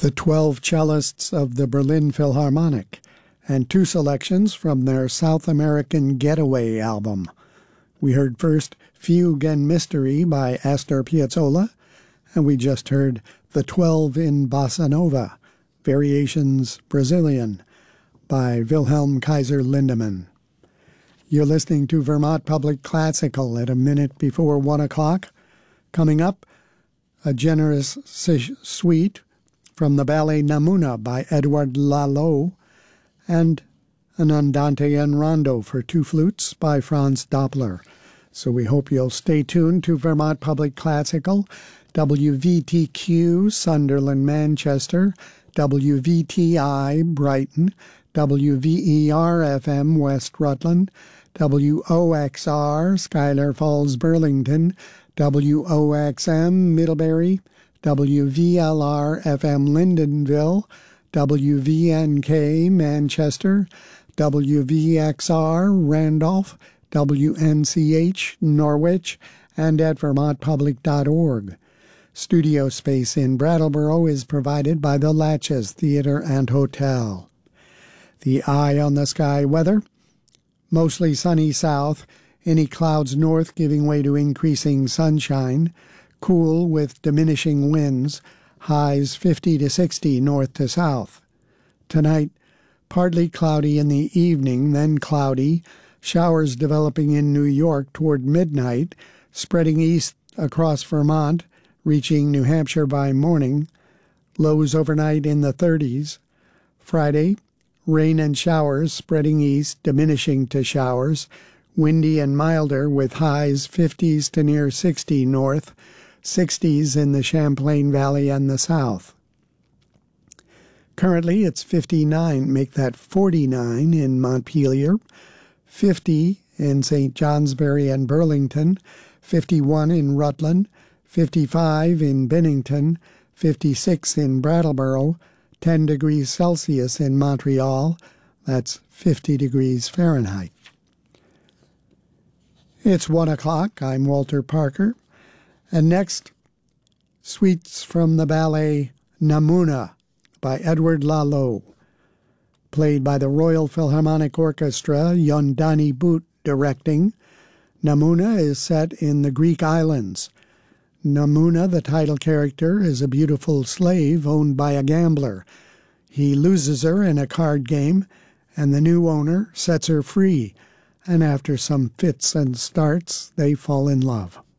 the 12 cellists of the Berlin Philharmonic, and two selections from their South American Getaway album. We heard first Fugue and Mystery by Astor Piazzolla, and we just heard The 12 in Bossa Nova, Variations Brazilian, by Wilhelm Kaiser Lindemann. You're listening to Vermont Public Classical at a minute before 1 o'clock. Coming up, a generous suite from the ballet Namuna by Edouard Lalo, and an Andante and Rondo for two flutes by Franz Doppler. So we hope you'll stay tuned to Vermont Public Classical, WVTQ Sunderland, Manchester, WVTI Brighton, WVER-FM West Rutland, WOXR Schuyler Falls, Burlington, WOXM Middlebury, WVLR-FM Lyndonville, WVNK Manchester, WVXR Randolph, WNCH Norwich, and at vermontpublic.org. Studio space in Brattleboro is provided by the Latches Theater and Hotel. The eye on the sky weather: mostly sunny south, any clouds north giving way to increasing sunshine, cool with diminishing winds, highs 50 to 60 north to south. Tonight, partly cloudy in the evening, then cloudy, showers developing in New York toward midnight, spreading east across Vermont, reaching New Hampshire by morning, lows overnight in the 30s. Friday, rain and showers spreading east, diminishing to showers, windy and milder with highs 50s to near 60 north, 60s in the Champlain Valley and the south. Currently it's 59, make that 49 in Montpelier, 50 in St. Johnsbury and Burlington, 51 in Rutland, 55 in Bennington, 56 in Brattleboro, 10 degrees Celsius in Montreal, that's 50 degrees Fahrenheit. It's 1 o'clock, I'm Walter Parker, and next, suites from the ballet Namuna by Edouard Lalo, played by the Royal Philharmonic Orchestra, Yondani Boot directing. Namuna is set in the Greek islands. Namuna, the title character, is a beautiful slave owned by a gambler. He loses her in a card game, and the new owner sets her free, and after some fits and starts, they fall in love.